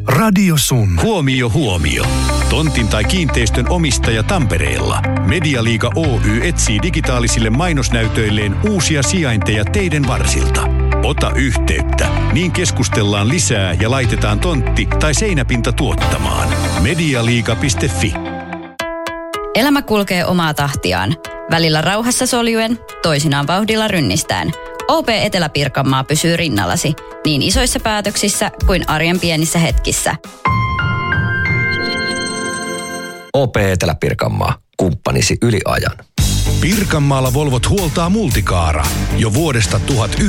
Radio Sun. Huomio, huomio. Tontin tai kiinteistön omistaja Tampereella. Medialiiga Oy etsii digitaalisille mainosnäytöilleen uusia sijainteja teiden varsilta. Ota yhteyttä, niin keskustellaan lisää ja laitetaan tontti tai seinäpinta tuottamaan. Medialiiga.fi. Elämä kulkee omaa tahtiaan. Välillä rauhassa soljuen, toisinaan vauhdilla rynnistään. OP Etelä-Pirkanmaa pysyy rinnallasi, niin isoissa päätöksissä kuin arjen pienissä hetkissä. OP Etelä-Pirkanmaa. Kumppanisi yli ajan. Pirkanmaalla Volvot huoltaa Multicaara jo vuodesta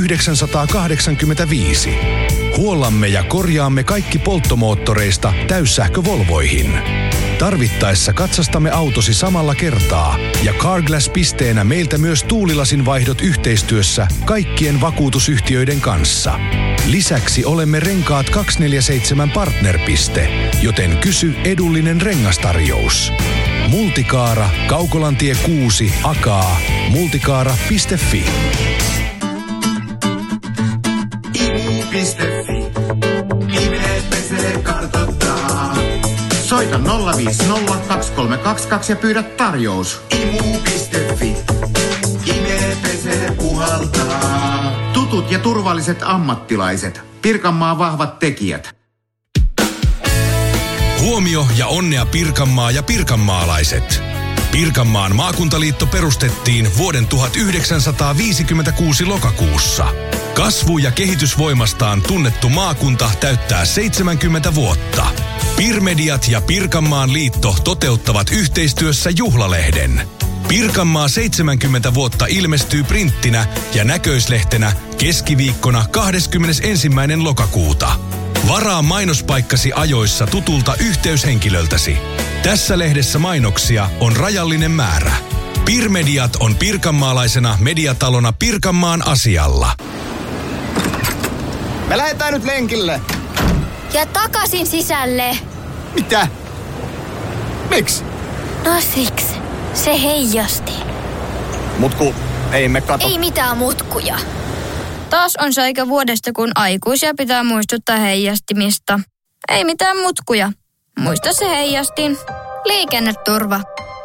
1985. Huollamme ja korjaamme kaikki polttomoottoreista täyssähkövolvoihin. Tarvittaessa katsastamme autosi samalla kertaa ja Carglass-pisteenä meiltä myös tuulilasin vaihdot yhteistyössä kaikkien vakuutusyhtiöiden kanssa. Lisäksi olemme Renkaat 247 partnerpiste, joten kysy edullinen rengastarjous. Multicaara, Kaukolantie 6, Akaa, multicaara.fi. Imu.fi. Ihminen pesee kartoittaa. Soita 050 2322 ja pyydä tarjous. Imu.fi. Ihminen pesee puhaltaa. Tutut ja turvalliset ammattilaiset. Pirkanmaan vahvat tekijät. Huomio ja onnea Pirkanmaa ja pirkanmaalaiset. Pirkanmaan maakuntaliitto perustettiin vuoden 1956 lokakuussa. Kasvu- ja kehitysvoimastaan tunnettu maakunta täyttää 70 vuotta. Pirmediat ja Pirkanmaan liitto toteuttavat yhteistyössä juhlalehden. Pirkanmaa 70 vuotta ilmestyy printtinä ja näköislehtenä keskiviikkona 21. lokakuuta. Varaa mainospaikkasi ajoissa tutulta yhteyshenkilöltäsi. Tässä lehdessä mainoksia on rajallinen määrä. Pirmediat on pirkanmaalaisena mediatalona Pirkanmaan asialla. Me lähdetään nyt lenkille. Ja takaisin sisälle. Mitä? Miksi? No siksi. Se heijasti. Mutku, ei me kato. Ei mitään mutkuja. Taas on se aika vuodesta, kun aikuisia pitää muistuttaa heijastimista. Ei mitään mutkuja. Muista se heijastin. Liikenneturva.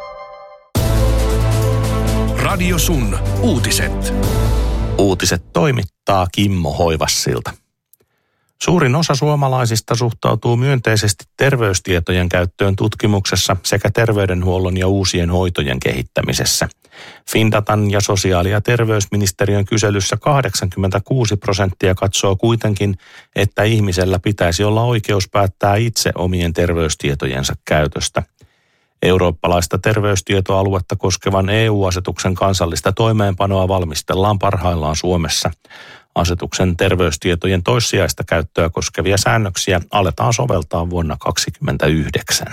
Radio Sun. Uutiset. Uutiset toimittaa Kimmo Hoivassilta. Suurin osa suomalaisista suhtautuu myönteisesti terveystietojen käyttöön tutkimuksessa sekä terveydenhuollon ja uusien hoitojen kehittämisessä. Findatan ja sosiaali- ja terveysministeriön kyselyssä 86% katsoo kuitenkin, että ihmisellä pitäisi olla oikeus päättää itse omien terveystietojensa käytöstä. Eurooppalaista terveystietoaluetta koskevan EU-asetuksen kansallista toimeenpanoa valmistellaan parhaillaan Suomessa. Asetuksen terveystietojen toissijaista käyttöä koskevia säännöksiä aletaan soveltaa vuonna 2029.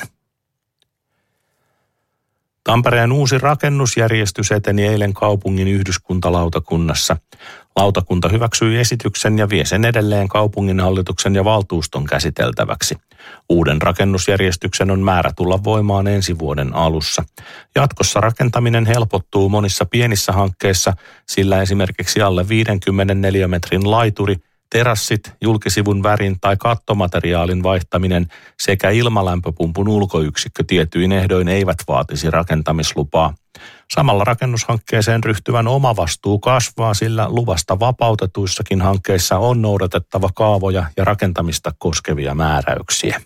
Tampereen uusi rakennusjärjestys eteni eilen kaupungin yhdyskuntalautakunnassa. Lautakunta hyväksyi esityksen ja vie sen edelleen kaupunginhallituksen ja valtuuston käsiteltäväksi. Uuden rakennusjärjestyksen on määrä tulla voimaan ensi vuoden alussa. Jatkossa rakentaminen helpottuu monissa pienissä hankkeissa, sillä esimerkiksi alle 54 metrin laituri, terassit, julkisivun värin tai kattomateriaalin vaihtaminen sekä ilmalämpöpumpun ulkoyksikkö tietyin ehdoin eivät vaatisi rakentamislupaa. Samalla rakennushankkeeseen ryhtyvän omavastuu kasvaa, sillä luvasta vapautetuissakin hankkeissa on noudatettava kaavoja ja rakentamista koskevia määräyksiä.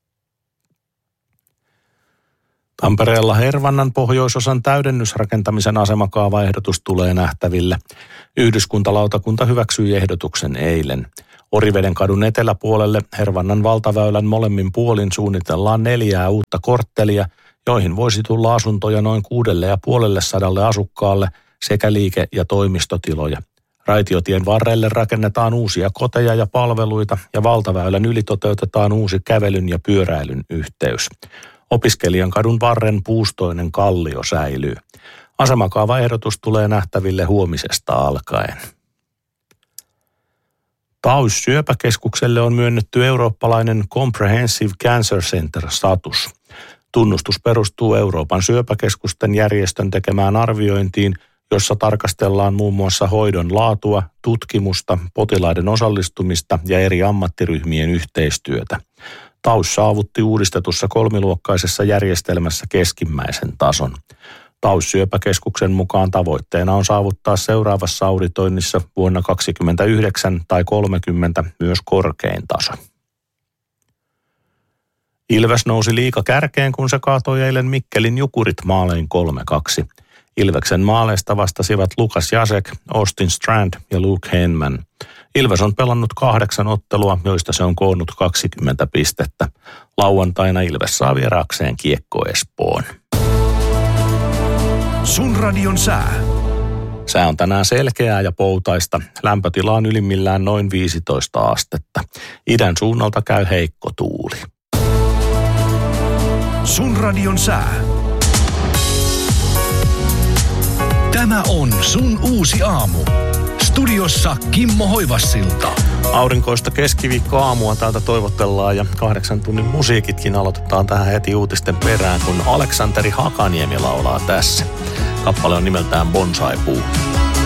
Tampereella Hervannan pohjoisosan täydennysrakentamisen asemakaavaehdotus tulee nähtäville. Yhdyskuntalautakunta hyväksyi ehdotuksen eilen. Oriveden kadun eteläpuolelle Hervannan valtaväylän molemmin puolin suunnitellaan 4 uutta korttelia, joihin voisi tulla asuntoja noin 650 asukkaalle sekä liike- ja toimistotiloja. Raitiotien varrelle rakennetaan uusia koteja ja palveluita ja valtaväylän yli toteutetaan uusi kävelyn ja pyöräilyn yhteys. Opiskelijan kadun varren puustoinen kallio säilyy. Asemakaavaehdotus tulee nähtäville huomisesta alkaen. Taus syöpäkeskukselle on myönnetty eurooppalainen Comprehensive Cancer Center-status. Tunnustus perustuu Euroopan syöpäkeskusten järjestön tekemään arviointiin, jossa tarkastellaan muun muassa hoidon laatua, tutkimusta, potilaiden osallistumista ja eri ammattiryhmien yhteistyötä. TAUS saavutti uudistetussa kolmiluokkaisessa järjestelmässä keskimmäisen tason. TAUS-syöpäkeskuksen mukaan tavoitteena on saavuttaa seuraavassa auditoinnissa vuonna 2029 tai 30 myös korkein taso. Ilves nousi liigakärkeen, kun se kaatoi eilen Mikkelin Jukurit maalein 3-2. Ilveksen maaleista vastasivat Lukas Jasek, Austin Strand ja Luke Henman. Ilves on pelannut 8 ottelua, joista se on koonnut 20 pistettä. Lauantaina Ilves saa vieraakseen Kiekko Espoon. Sun radion sää. Sää on tänään selkeää ja poutaista. Lämpötila on ylimmillään noin 15 astetta. Idän suunnalta käy heikko tuuli. Sun radion sää. Tämä on Sun uusi aamu. Studiossa Kimmo Hoivassilta. Aurinkoista keskiviikkoaamua täältä toivotellaan ja 8 tunnin musiikitkin aloitetaan tähän heti uutisten perään, kun Aleksanteri Hakaniemi laulaa tässä. Kappale on nimeltään Bonsai-puu.